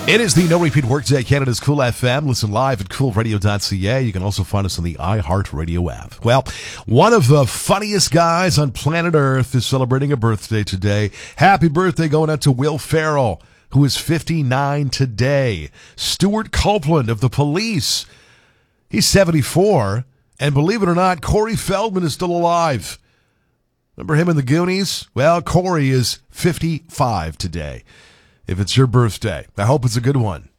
It is the No Repeat Workday, Canada's Cool FM. Listen live at coolradio.ca. You can also find us on the iHeartRadio app. Well, one of the funniest guys on planet Earth is celebrating a birthday today. Happy birthday going out to Will Ferrell, who is 59 today. Stuart Copeland of The Police, he's 74. And believe it or not, Corey Feldman is still alive. Remember him in The Goonies? Well, Corey is 55 today. If it's your birthday, I hope it's a good one.